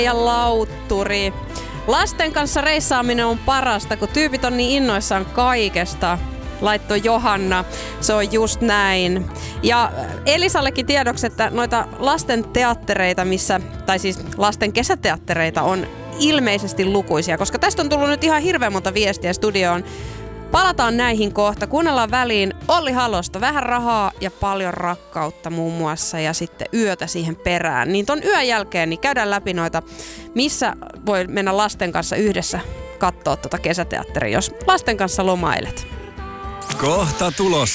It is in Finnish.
ja lautturi. Lasten kanssa reissaaminen on parasta, kun tyypit on niin innoissaan kaikesta. Laittoi Johanna. Se on just näin. Ja Elisallekin tiedoksi, että noita lasten teattereita, tai siis lasten kesäteattereita on ilmeisesti lukuisia, koska tästä on tullut nyt ihan hirveän monta viestiä studioon. Palataan näihin kohta. Kuunnellaan väliin Olli Halosta. Vähän rahaa ja paljon rakkautta muun muassa ja sitten yötä siihen perään. Niin ton yön jälkeen niin käydään läpi noita, missä voi mennä lasten kanssa yhdessä katsoa kesäteatteria, jos lasten kanssa lomailet. Kohta tulos.